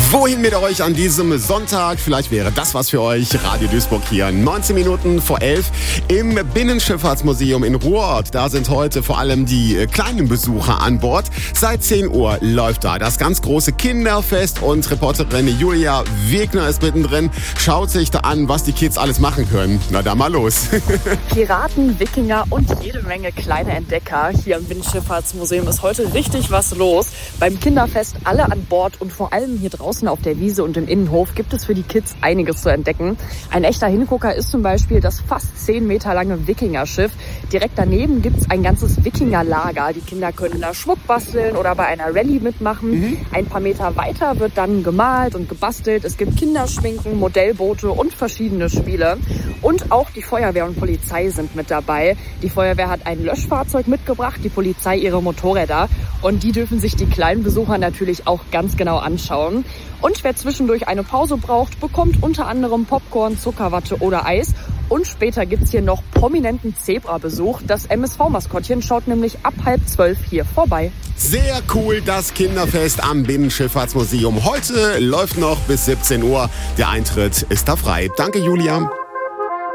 Wohin mit euch an diesem Sonntag? Vielleicht wäre das was für euch. Radio Duisburg hier, 19 Minuten vor 11 im Binnenschifffahrtsmuseum in Ruhrort. Da sind heute vor allem die kleinen Besucher an Bord. Seit 10 Uhr läuft da das ganz große Kinderfest und Reporterin Julia Wegner ist mittendrin. Schaut sich da an, was die Kids alles machen können. Na, da mal los. Piraten, Wikinger und jede Menge kleine Entdecker. Hier im Binnenschifffahrtsmuseum ist heute richtig was los. Beim Kinderfest alle an Bord und vor allem hier draußen auf der Wiese und im Innenhof gibt es für die Kids einiges zu entdecken. Ein echter Hingucker ist zum Beispiel das fast 10 Meter lange Wikingerschiff. Direkt daneben gibt es ein ganzes Wikingerlager. Die Kinder können da Schmuck basteln oder bei einer Rallye mitmachen. Ein paar Meter weiter wird dann gemalt und gebastelt. Es gibt Kinderschminken, Modellboote und verschiedene Spiele. Und auch die Feuerwehr und Polizei sind mit dabei. Die Feuerwehr hat ein Löschfahrzeug mitgebracht, die Polizei ihre Motorräder. Und die dürfen sich die kleinen Besucher natürlich auch ganz genau anschauen. Und wer zwischendurch eine Pause braucht, bekommt unter anderem Popcorn, Zuckerwatte oder Eis. Und später gibt's hier noch prominenten Zebra-Besuch. Das MSV-Maskottchen schaut nämlich ab 11:30 hier vorbei. Sehr cool, das Kinderfest am Binnenschifffahrtsmuseum. Heute läuft noch bis 17 Uhr. Der Eintritt ist da frei. Danke, Julia.